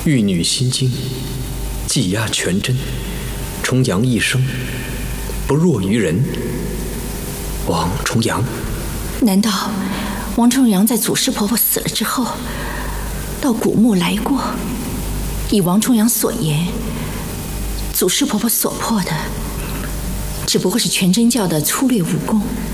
玉女心经，技压全真，重阳一生，不弱于人。王重阳， 难道王重阳在祖师婆婆死了之后，到古墓来过？以王重阳所言，祖师婆婆所破的，只不过是全真教的粗略武功。